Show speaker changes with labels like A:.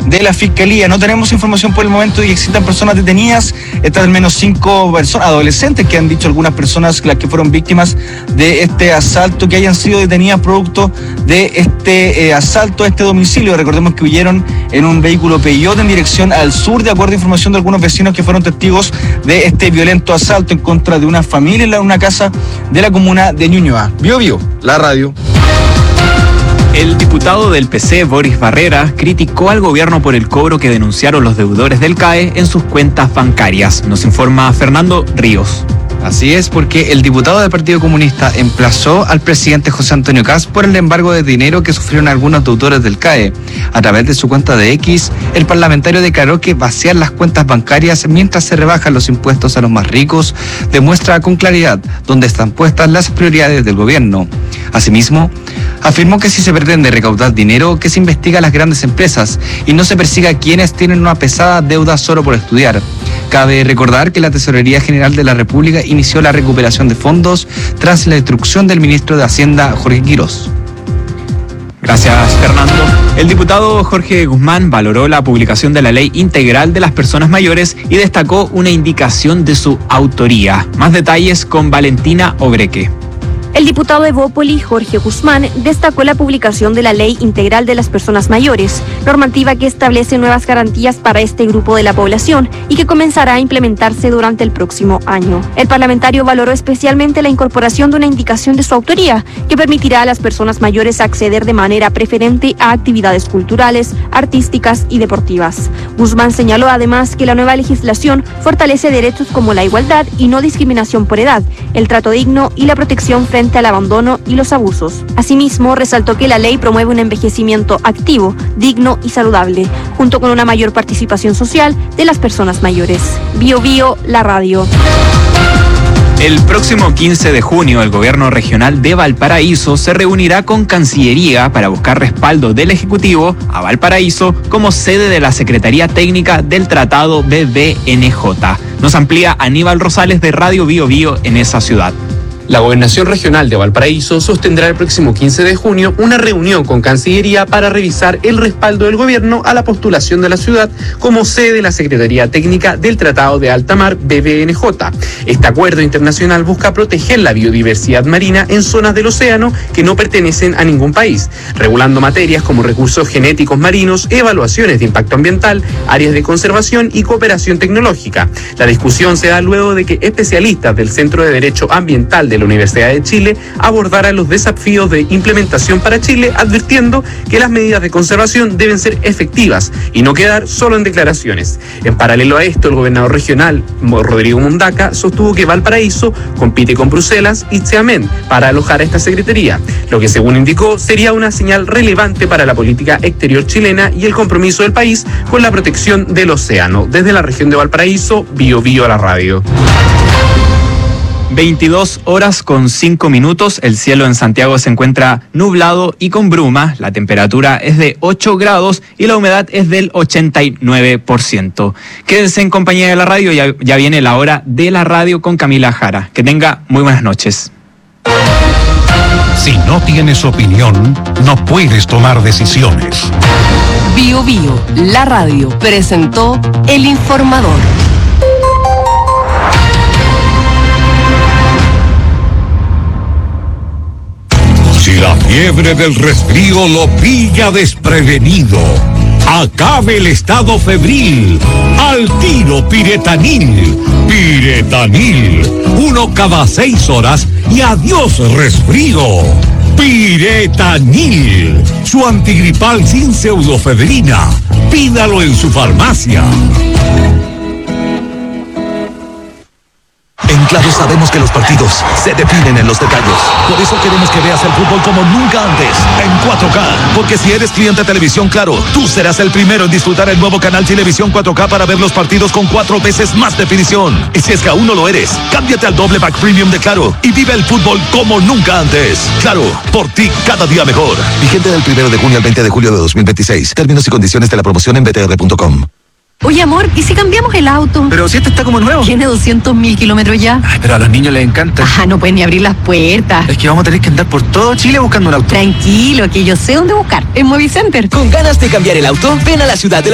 A: de la Fiscalía. No tenemos información por el momento de que existan personas detenidas. Están al menos 5 personas, adolescentes, que han dicho algunas personas, las que fueron víctimas de este asalto, que hayan sido detenidas producto de este asalto a este domicilio. Recordemos que huyeron en un vehículo Peugeot en dirección al sur, de acuerdo a información de algunos vecinos que fueron testigos de este violento asalto en contra de una familia en una casa de la comuna de Ñuñoa. Bio Bio, la radio.
B: El diputado del PC, Boris Barrera, criticó al gobierno por el cobro que denunciaron los deudores del CAE en sus cuentas bancarias. Nos informa Fernando Ríos.
C: Así es, porque el diputado del Partido Comunista emplazó al presidente José Antonio Kast por el embargo de dinero que sufrieron algunos deudores del CAE. A través de su cuenta de X, el parlamentario declaró que vaciar las cuentas bancarias mientras se rebajan los impuestos a los más ricos demuestra con claridad dónde están puestas las prioridades del gobierno. Asimismo, afirmó que si se pretende recaudar dinero, que se investiga a las grandes empresas y no se persiga a quienes tienen una pesada deuda solo por estudiar. Cabe recordar que la Tesorería General de la República inició la recuperación de fondos tras la instrucción del ministro de Hacienda, Jorge Quirós.
B: Gracias, Fernando. El diputado Jorge Guzmán valoró la publicación de la Ley Integral de las Personas Mayores y destacó una indicación de su autoría. Más detalles con Valentina Obreque.
D: El diputado de Evópoli, Jorge Guzmán, destacó la publicación de la Ley Integral de las Personas Mayores, normativa que establece nuevas garantías para este grupo de la población y que comenzará a implementarse durante el próximo año. El parlamentario valoró especialmente la incorporación de una indicación de su autoría, que permitirá a las personas mayores acceder de manera preferente a actividades culturales, artísticas y deportivas. Guzmán señaló además que la nueva legislación fortalece derechos como la igualdad y no discriminación por edad, el trato digno y la protección frente al abandono y los abusos. Asimismo, resaltó que la ley promueve un envejecimiento activo, digno y saludable, junto con una mayor participación social de las personas mayores. Bio Bio, la radio.
B: El próximo 15 de junio, el gobierno regional de Valparaíso se reunirá con Cancillería para buscar respaldo del Ejecutivo a Valparaíso como sede de la Secretaría Técnica del Tratado BBNJ. Nos amplía Aníbal Rosales de Radio Bio Bio en esa ciudad.
E: La Gobernación Regional de Valparaíso sostendrá el próximo 15 de junio una reunión con Cancillería para revisar el respaldo del gobierno a la postulación de la ciudad como sede de la Secretaría Técnica del Tratado de Alta Mar BBNJ. Este acuerdo internacional busca proteger la biodiversidad marina en zonas del océano que no pertenecen a ningún país, regulando materias como recursos genéticos marinos, evaluaciones de impacto ambiental, áreas de conservación y cooperación tecnológica. La discusión se da luego de que especialistas del Centro de Derecho Ambiental de la Universidad de Chile abordara los desafíos de implementación para Chile, advirtiendo que las medidas de conservación deben ser efectivas y no quedar solo en declaraciones. En paralelo a esto, el gobernador regional, Rodrigo Mundaca, sostuvo que Valparaíso compite con Bruselas y Xiamen para alojar a esta secretaría, lo que según indicó sería una señal relevante para la política exterior chilena y el compromiso del país con la protección del océano. Desde la región de Valparaíso, Bio Bio a la radio.
B: 22 horas con 5 minutos, el cielo en Santiago se encuentra nublado y con bruma, la temperatura es de 8 grados y la humedad es del 89%. Quédense en compañía de la radio, ya viene la hora de la radio con Camila Jara. Que tenga muy buenas noches.
F: Si no tienes opinión, no puedes tomar decisiones.
G: Bio Bio, la radio, presentó El Informador.
F: Si la fiebre del resfrío lo pilla desprevenido, acabe el estado febril. Al tiro Piretanil. Piretanil. 1 cada 6 horas y adiós resfrío. Piretanil. Su antigripal sin pseudofebrina. Pídalo en su farmacia.
H: En Claro sabemos que los partidos se definen en los detalles. Por eso queremos que veas el fútbol como nunca antes, en 4K. Porque si eres cliente de Televisión Claro, tú serás el primero en disfrutar el nuevo canal Televisión 4K para ver los partidos con 4 veces más definición. Y si es que aún no lo eres, cámbiate al doble pack premium de Claro y vive el fútbol como nunca antes. Claro, por ti cada día mejor. Vigente del 1 de junio al 20 de julio de 2026. Términos y condiciones de la promoción en btr.com.
G: Oye, amor, ¿y si cambiamos el auto?
I: Pero si este está como nuevo.
G: Tiene 200.000 kilómetros ya.
I: Ay, pero a los niños les encanta.
G: Ajá, no pueden ni abrir las puertas.
I: Es que vamos a tener que andar por todo Chile buscando un auto.
G: Tranquilo, que yo sé dónde buscar. En Movicenter.
J: ¿Con ganas de cambiar el auto? Ven a la ciudad de